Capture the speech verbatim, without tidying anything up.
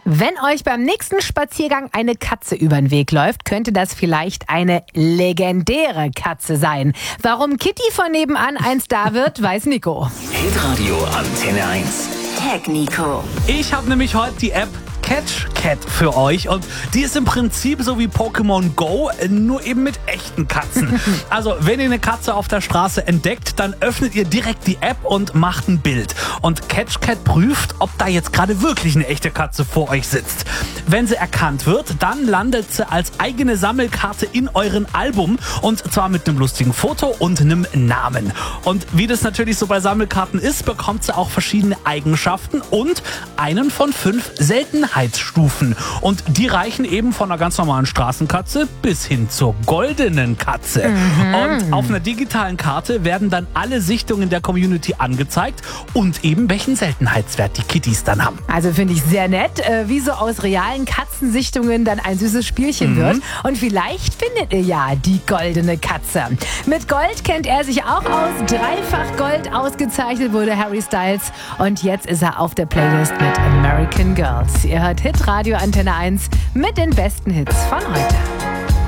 Wenn euch beim nächsten Spaziergang eine Katze über den Weg läuft, könnte das vielleicht eine legendäre Katze sein. Warum Kitty von nebenan ein Star wird, weiß Nico. Hitradio Antenne eins. Tag Nico. Ich habe nämlich heute die App Catch Cat für euch und die ist im Prinzip so wie Pokémon Go, nur eben mit echten Katzen. Also wenn ihr eine Katze auf der Straße entdeckt, dann öffnet ihr direkt die App und macht ein Bild. Und Catch Cat prüft, ob da jetzt gerade wirklich eine echte Katze vor euch sitzt. Wenn sie erkannt wird, dann landet sie als eigene Sammelkarte in euren Album und zwar mit einem lustigen Foto und einem Namen. Und wie das natürlich so bei Sammelkarten ist, bekommt sie auch verschiedene Eigenschaften und einen von fünf Seltenheitsstufen. Und die reichen eben von einer ganz normalen Straßenkatze bis hin zur goldenen Katze. Mhm. Und auf einer digitalen Karte werden dann alle Sichtungen der Community angezeigt und eben welchen Seltenheitswert die Kitties dann haben. Also finde ich sehr nett, äh, wie so aus realen Katzensichtungen dann ein süßes Spielchen mhm. wird. Und vielleicht findet ihr ja die goldene Katze. Mit Gold kennt er sich auch aus. Dreifach Gold ausgezeichnet wurde Harry Styles. Und jetzt ist er auf der Playlist mit American Girls. Ihr hört Hitradio Antenne eins mit den besten Hits von heute.